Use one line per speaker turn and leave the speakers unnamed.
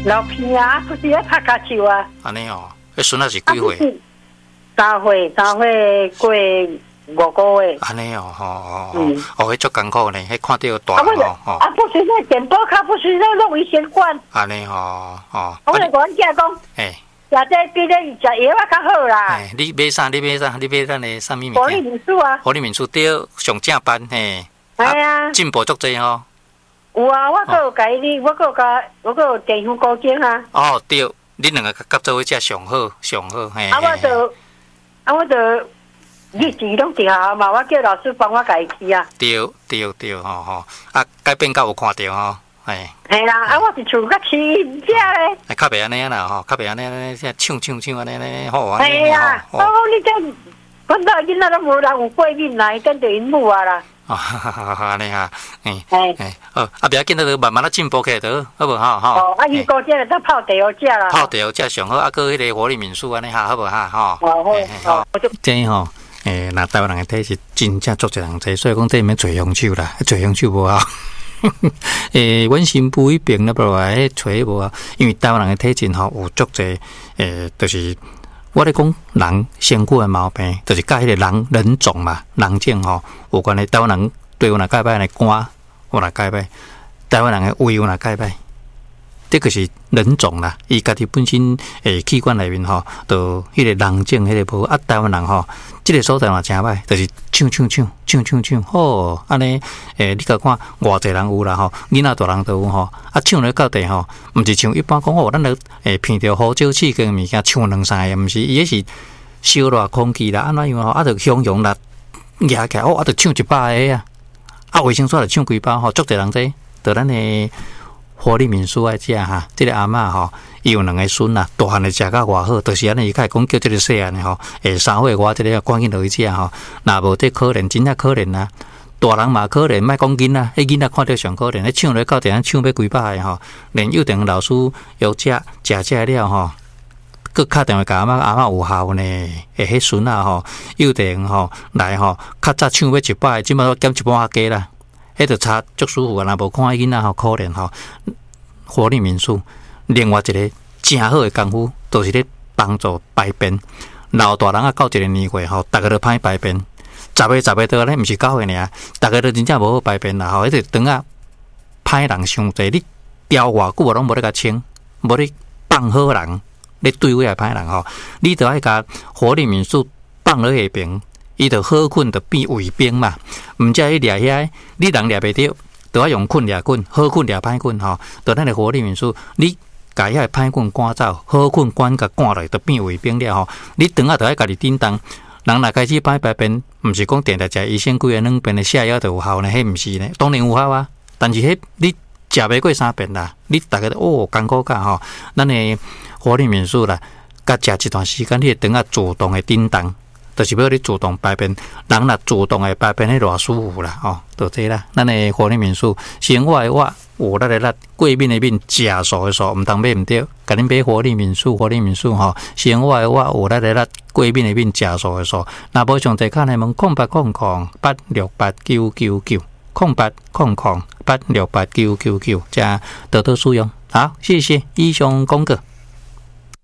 老片啊，不是咧拍骹球啊。
安尼哦，迄孙仔是几岁
？3岁过5个月。
安尼哦，迄足艰苦呢，迄看到大
哦。不是那电波卡，不是那弄危险管。
安尼哦。
我来讲囝讲，食这比咧食药啊较好啦。
你买啥？你买咱的啥物物件？
活力民宿啊。
活力民宿对上正班嘿。
系啊。
进步足济吼。
有啊，我阁有甲你，我阁有地方高精啊。
哦，对，你两个合作伙才上好嘿。
我就日志拢定好嘛，我叫老师帮我改去啊。
对，吼，改变到有看到吼，嘿。
系啦，我是厝较亲遮咧。
较袂安尼啦吼，较袂安尼唱安尼好啊。
系啊，你这看到囡仔都无人有过敏来，跟着因母啊啦。
安尼哈，不要紧，都慢慢进步起来，得好不好？
伊高只都泡茶好食啦。
泡茶好食上好，个迄个活力民宿安尼哈，好不好？
好。
这吼，那台湾人的体质真正足侪人侪，所以讲这免做香手啦，做香手无好。阮新妇迄边那无爱找无啊，因为台湾人的体质吼有足侪，就是我咧讲人身躯的毛病，就是甲迄个人种嘛，人种吼有关系。台湾人对有哪解歹，来肝有哪解歹，台湾人的胃有哪解歹，这个是人种啦。伊家己本身器官内面吼，就迄个人种迄个无啊。台湾人吼，这个所在嘛真歹，就是唱，吼安尼你甲看偌济人有啦吼，囡仔大人都有吼。啊，唱咧到底吼，毋是像一般讲咱咧闻着胡椒刺激物件唱两三个，毋是，伊迄是烧热空气啦，安怎样吼，啊，着汹涌啦，压起来啊，着唱100个啊，啊，卫生纸着唱几包吼，足侪人这，着咱的活力民宿爱食哈，这个阿嬷吼，伊有2个孙啦，大汉的食甲偌好，就是安尼，伊较会讲叫这个细汉的吼，3岁外这个赶紧落去食吼，若无这可怜，真正可怜啊。大人嘛可怜，莫讲囡仔，迄囡仔看到上可怜，迄唱咧到底唱要几百个吼，连幼稚老师要食了吼，佮敲电话甲阿嬷有效呢，迄孙仔吼，幼稚吼来吼，较早唱要100个，即摆减1半加啦，迄就差足舒服啊！若无看囡仔吼可怜吼，活力民宿另外一个真好的功夫，就是咧帮助排便。老大人啊到一个年岁吼，逐个都歹排便。10个倒咧，毋是9岁尔，逐个都真正无好排便啦吼，迄个肠啊歹人伤济，你调偌久拢无咧甲清，无咧放好人，咧对位歹人吼，你着爱甲活力民宿放落下边，伊着好困着变卫兵嘛，毋则伊掠遐，你人掠袂着，着爱用困掠困，好困掠歹困吼，着咱的活力民宿，你甲遐歹困赶走，好困赶甲赶落，着变卫兵了吼，你肠啊着爱家己叮当。人若开始排便，毋是讲定定食医生几个两边的下药就有效呢？迄毋是呢，当然有效啊。但是迄你食袂过3遍啦，你大家都艰苦甲吼，咱的活力民宿啦，甲食一段时间，你肠啊自动的叮当，就是要你自动排便。人若自动的排便，迄偌舒服啦吼，就这啦。咱的活力民宿，生活的活，有力的力，过敏的敏，食素的素，毋通买毋对。甲恁买活力民宿吼，生活的活，有力的力，过敏的敏，食素的素。若无上侪卡呢问0800868999，0800868999，加多多使用。好，谢谢以上讲过。